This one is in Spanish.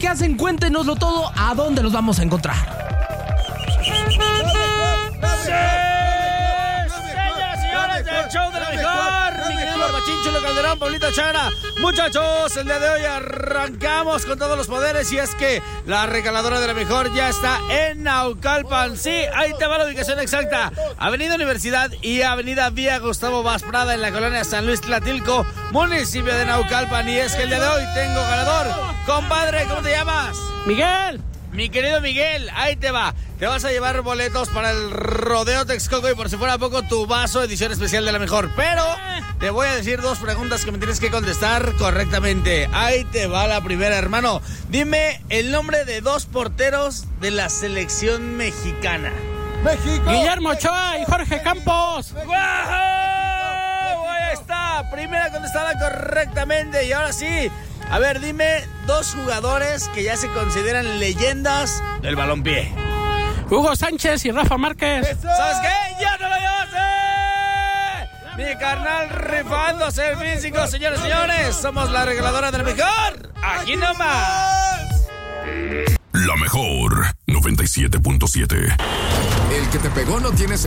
qué hacen? Cuéntenoslo todo. ¿A dónde los vamos a encontrar? El show de la mejor, mi querido Barbachín, Chulo Calderón, Pablito Chara. Muchachos, el día de hoy arrancamos con todos los poderes y es que la regaladora de la mejor ya está en Naucalpan. Sí, ahí te va la ubicación exacta. Avenida Universidad y Avenida Vía Gustavo Vaz Prada en la colonia San Luis Tlatilco, municipio de Naucalpan. Y es que el día de hoy tengo ganador. Compadre, ¿cómo te llamas? Miguel. Mi querido Miguel, ahí te va. Te vas a llevar boletos para el Rodeo Texcoco y por si fuera poco tu vaso edición especial de la mejor. Pero te voy a decir 2 preguntas que me tienes que contestar correctamente. Ahí te va la primera, hermano. Dime el nombre de 2 porteros de la selección mexicana. México. Guillermo Ochoa y Jorge Campos. ¡Wow! Ahí está. Primera contestada correctamente. Y ahora sí. A ver, dime 2 jugadores que ya se consideran leyendas del balompié. Hugo Sánchez y Rafa Márquez. ¿Sabes qué? ¡Ya no lo llevaste! Mi carnal rifándose el físico, señores y señores. Somos la regaladora de la mejor. Aquí nomás. La mejor 97.7. El que te pegó no tiene